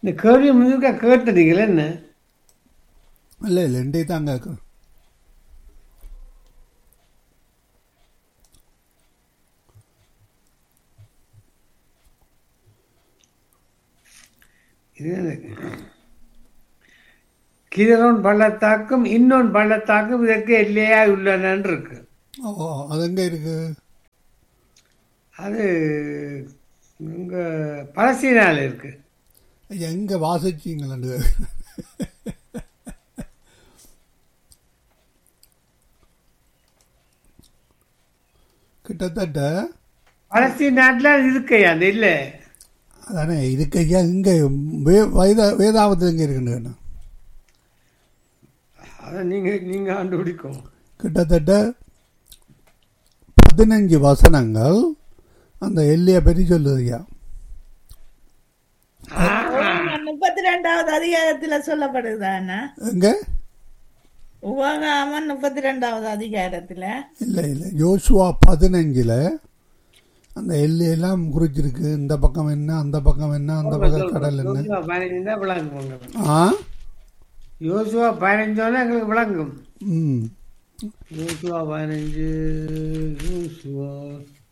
இந்த கேள்வி முழுக்க கேட்டுட்டீங்களே என்ன? இல்லை இல்லை ரெண்டே தான் கேட்குறேன். இது கிதரோன் பள்ளத்தாக்கும் இன்னொன் பள்ளத்தாக்கும் இதற்கு எல்லையா உள்ளன இருக்கு. ஓ அது எங்கே இருக்கு? அது இங்க பலஸ்தீனால இருக்கு. எங்கே வாசிச்சிங்களு? கிட்டத்தட்ட பலஸ்தீன் நாட்டில் இருக்கையா அது இல்லை. அதானே இருக்கையா இங்கே வேதாவத்தில் எங்கே இருக்குன்னு அதை நீங்கள் கண்டுபிடிக்கும். கிட்டத்தட்ட 15 வசனங்கள் அந்த எல்லையை பற்றி சொல்லுதுயா. 32வது அதிகாரத்தில் சொல்லப்படுதுதானா? எங்க உபகாமம் 32வது அதிகாரத்தில் இல்லை இல்லை யோசுவா 15 அந்த எல்லையெல்லாம் குறிச்சிருக்கு. இந்த பக்கம் என்ன, அந்த பக்கம் என்ன, அந்த பக்கம் கடல் என்ன. ஆ யோசுவா 15 எங்களுக்கு விளங்கும். ம் யோசுவா 15 யோசுவா